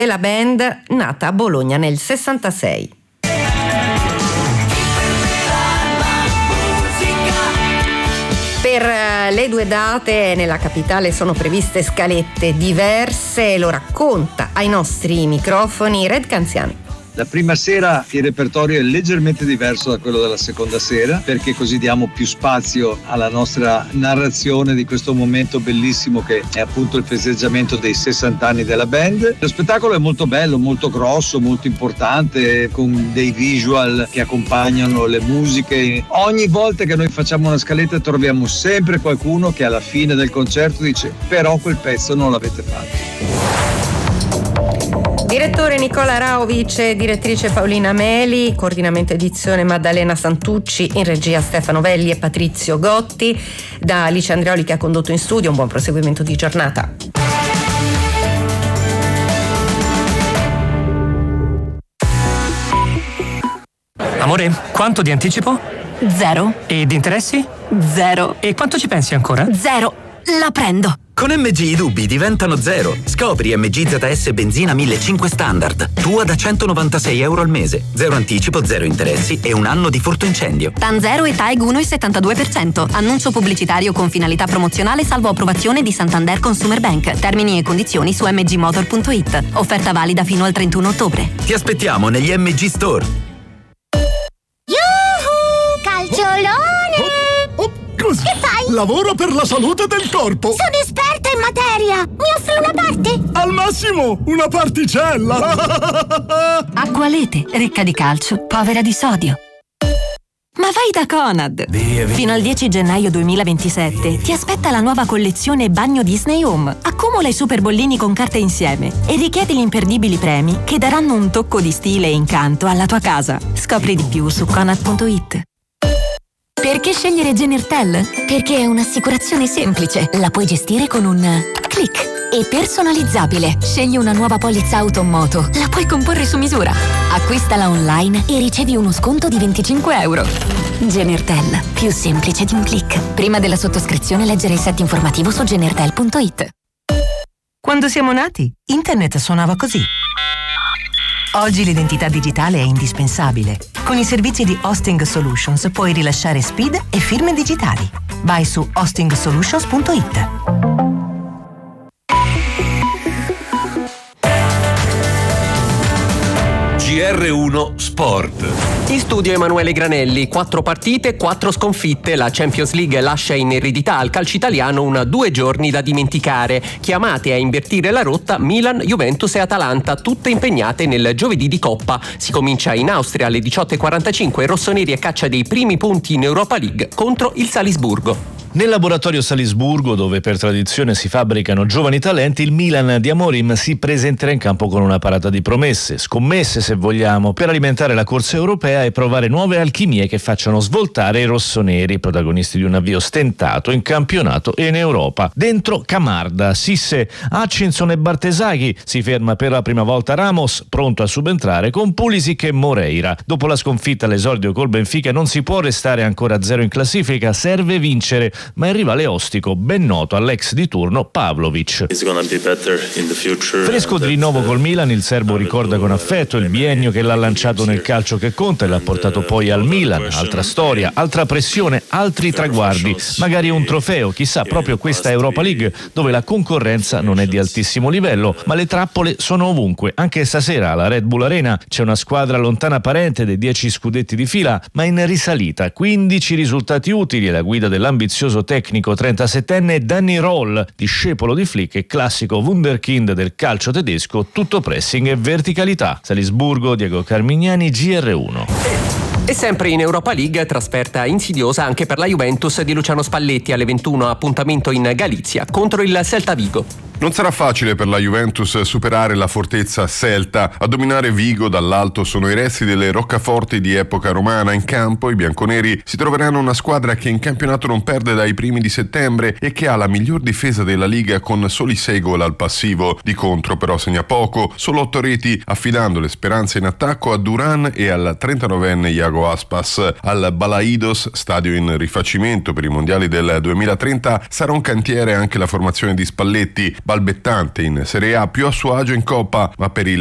la band nata a Bologna nel 66. Per le due date nella capitale sono previste scalette diverse, lo racconta ai nostri microfoni Red Canziani. La prima sera il repertorio è leggermente diverso da quello della seconda sera, perché così diamo più spazio alla nostra narrazione di questo momento bellissimo che è appunto il festeggiamento dei 60 anni della band. Lo spettacolo è molto bello, molto grosso, molto importante, con dei visual che accompagnano le musiche. Ogni volta che noi facciamo una scaletta troviamo sempre qualcuno che alla fine del concerto dice: però quel pezzo non l'avete fatto. Direttore Nicola Raovic, direttrice Paolina Meli, coordinamento edizione Maddalena Santucci, in regia Stefano Velli e Patrizio Gotti, da Alice Andreoli che ha condotto in studio. Un buon proseguimento di giornata. Amore, quanto di anticipo? 0. E di interessi? 0. E quanto ci pensi ancora? 0. La prendo. Con MG i dubbi diventano 0. Scopri MG ZS Benzina 1500 Standard. Tua da €196 al mese. 0 anticipo, 0 interessi e 1 anno di furto incendio. TAN 0 e TAEG 1,72%. Annuncio pubblicitario con finalità promozionale salvo approvazione di Santander Consumer Bank. Termini e condizioni su mgmotor.it. Offerta valida fino al 31 ottobre. Ti aspettiamo negli MG Store. Yuhu! Calciolone! Così. Che fai? Lavoro per la salute del corpo. Sono esperta in materia. Mi offri una parte? Al massimo, una particella. Acqualete, ricca di calcio, povera di sodio. Ma vai da Conad! Fino al 10 gennaio 2027 ti aspetta la nuova collezione Bagno Disney Home. Accumula i super bollini con carte insieme e richiedi gli imperdibili premi che daranno un tocco di stile e incanto alla tua casa. Scopri di più su Conad.it. Perché scegliere Genertel? Perché è un'assicurazione semplice. La puoi gestire con un click. E personalizzabile. Scegli una nuova polizza auto o moto. La puoi comporre su misura. Acquistala online e ricevi uno sconto di €25. Genertel. Più semplice di un click. Prima della sottoscrizione leggere il set informativo su genertel.it. Quando siamo nati, internet suonava così. Oggi l'identità digitale è indispensabile. Con i servizi di Hosting Solutions puoi rilasciare SPID e firme digitali. Vai su hostingsolutions.it. GR1 Sport. In studio Emanuele Granelli, 4 partite, 4 sconfitte. La Champions League lascia in eredità al calcio italiano 2 giorni da dimenticare. Chiamate a invertire la rotta Milan, Juventus e Atalanta, tutte impegnate nel giovedì di Coppa. Si comincia in Austria alle 18:45 e rossoneri a caccia dei primi punti in Europa League contro il Salisburgo. Nel laboratorio Salisburgo, dove per tradizione si fabbricano giovani talenti, il Milan di Amorim si presenterà in campo con una parata di promesse, scommesse se vogliamo, per alimentare la corsa europea e provare nuove alchimie che facciano svoltare i rossoneri, protagonisti di un avvio stentato in campionato e in Europa. Dentro Camarda, Sisse, Hutchinson e Bartesaghi, si ferma per la prima volta Ramos, pronto a subentrare con Pulisic e Moreira. Dopo la sconfitta all'esordio col Benfica non si può restare ancora a 0 in classifica, serve vincere, ma il rivale ostico, ben noto all'ex di turno Pavlovic. Fresco di rinnovo col Milan, il serbo ricorda con affetto il biennio che l'ha lanciato nel calcio che conta e l'ha portato poi al Milan. Altra storia, altra pressione, altri traguardi, magari un trofeo, chissà, proprio questa Europa League dove la concorrenza non è di altissimo livello, ma le trappole sono ovunque. Anche stasera alla Red Bull Arena c'è una squadra lontana parente dei 10 scudetti di fila, ma in risalita, 15 risultati utili e la guida dell'ambizioso tecnico 37enne Danny Roll, discepolo di Flick e classico wunderkind del calcio tedesco, tutto pressing e verticalità. Salisburgo, Diego Carmignani, GR1. E sempre in Europa League, trasferta insidiosa anche per la Juventus di Luciano Spalletti alle 21, appuntamento in Galizia contro il Celta Vigo. Non sarà facile per la Juventus superare la fortezza celta. A dominare Vigo dall'alto sono i resti delle roccaforti di epoca romana. In campo i bianconeri si troveranno una squadra che in campionato non perde dai primi di settembre e che ha la miglior difesa della Liga con soli 6 gol al passivo. Di contro però segna poco, solo 8 reti, affidando le speranze in attacco a Duran e al 39enne Iago Aspas. Al Balaidos, stadio in rifacimento per i mondiali del 2030, sarà un cantiere anche la formazione di Spalletti. balbettante in Serie A, più a suo agio in Coppa, ma per il